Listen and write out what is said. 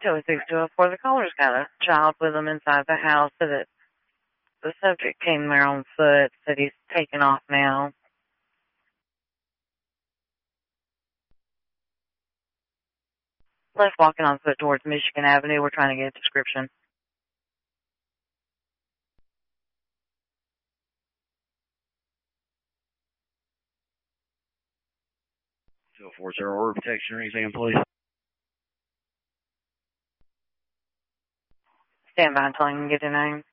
206-204, the caller's got a child with him inside the house, so that the subject came there on foot, said he's taking off now. Left walking on foot towards Michigan Avenue. We're trying to get a description. 240 order protection exam, please. Stand by until I can get your name.